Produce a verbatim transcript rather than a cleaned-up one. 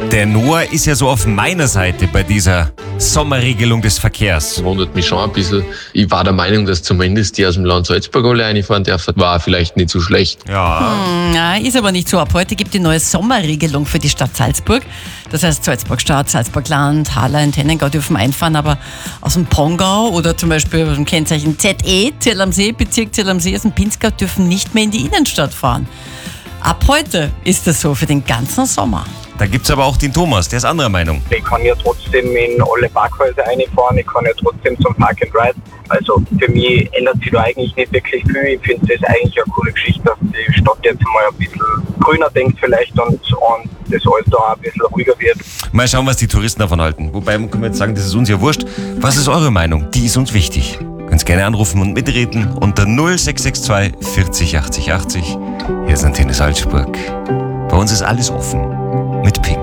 Der Noah ist ja so auf meiner Seite bei dieser Sommerregelung des Verkehrs. Wundert mich schon ein bisschen. Ich war der Meinung, dass zumindest die aus dem Land Salzburg alle reinfahren dürfen. War vielleicht nicht so schlecht. Ja. Hm, na, ist aber nicht so. Ab heute gibt die neue Sommerregelung für die Stadt Salzburg. Das heißt, Salzburg-Stadt, Salzburg-Land, Harlein, Tennengau dürfen einfahren, aber aus dem Pongau oder zum Beispiel aus dem Kennzeichen Z E, Zell am See, Bezirk Zell am See, aus dem Pinzgau dürfen nicht mehr in die Innenstadt fahren. Ab heute ist das so für den ganzen Sommer. Da gibt's aber auch den Thomas, der ist anderer Meinung. Ich kann ja trotzdem in alle Parkhäuser reinfahren, ich kann ja trotzdem zum Park and Ride. Also für mich ändert sich da eigentlich nicht wirklich viel. Ich finde das eigentlich eine coole Geschichte, dass die Stadt jetzt mal ein bisschen grüner denkt vielleicht und, und das alles da ein bisschen ruhiger wird. Mal schauen, was die Touristen davon halten. Wobei, man kann jetzt sagen, das ist uns ja wurscht. Was ist eure Meinung? Die ist uns wichtig. Könnt gerne anrufen und mitreden unter null sechs sechs zwei vierzig achtzig achtzig. Hier ist Antenne Salzburg. Bei uns ist alles offen. Mit Pink.